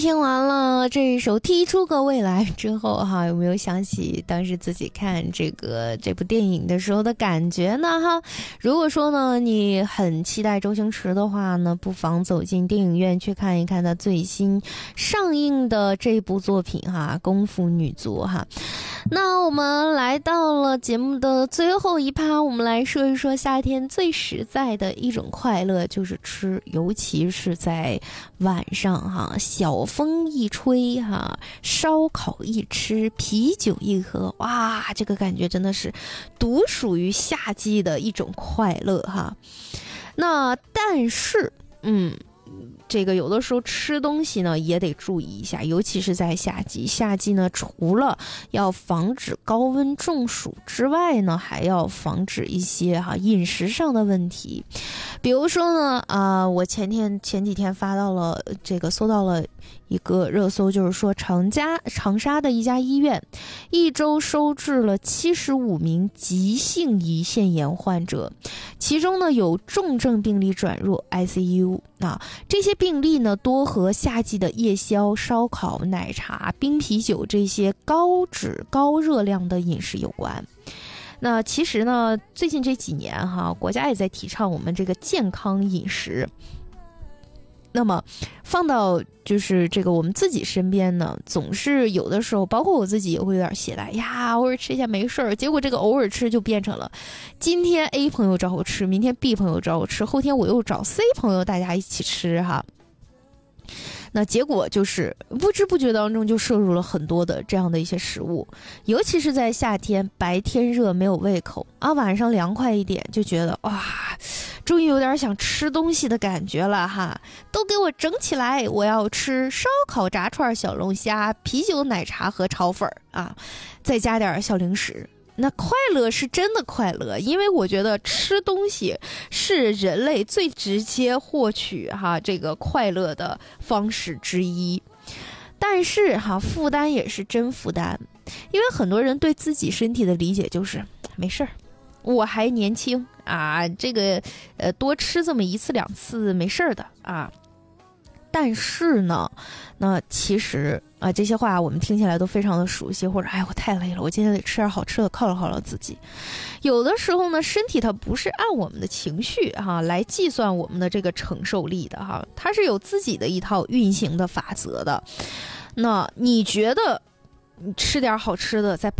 听完了这一首《踢出个未来》之后哈，有没有想起当时自己看这部电影的时候的感觉呢哈？如果说呢你很期待周星驰的话呢，不妨走进电影院去看一看他最新上映的这部作品哈，《功夫女足》哈。那我们来到了节目的最后一趴，我们来说一说夏天最实在的一种快乐，就是吃，尤其是在晚上哈，小风一吹哈，烧烤一吃，啤酒一喝，哇，这个感觉真的是独属于夏季的一种快乐哈。那但是这个有的时候吃东西呢也得注意一下，尤其是在夏季。夏季呢，除了要防止高温中暑之外呢，还要防止一些饮食上的问题。比如说呢，我前几天搜到了一个热搜，就是说长沙的一家医院一周收治了75名急性胰腺炎患者，其中呢有重症病例转入 ICU 这些病例呢多和夏季的夜宵、烧烤、奶茶、冰啤酒这些高脂高热量的饮食有关。那其实呢，最近这几年国家也在提倡我们这个健康饮食。那么放到就是这个我们自己身边呢，总是有的时候，包括我自己也会有点懈怠呀，偶尔吃一下没事儿。结果这个偶尔吃就变成了今天 A 朋友找我吃，明天 B 朋友找我吃，后天我又找 C 朋友，大家一起吃哈。那结果就是不知不觉当中就摄入了很多的这样的一些食物，尤其是在夏天，白天热没有胃口晚上凉快一点就觉得哇，终于有点想吃东西的感觉了哈，都给我整起来，我要吃烧烤、炸串、小龙虾、啤酒、奶茶和炒粉再加点小零食。那快乐是真的快乐，因为我觉得吃东西是人类最直接获取这个快乐的方式之一。但是负担也是真负担，因为很多人对自己身体的理解就是没事儿，我还年轻这个多吃这么1次2次没事儿的但是呢，那其实这些话我们听起来都非常的熟悉，或者我太累了，我今天得吃点好吃的犒劳自己。有的时候呢，身体它不是按我们的情绪来计算我们的这个承受力的它是有自己的一套运行的法则的。那你觉得你吃点好吃的在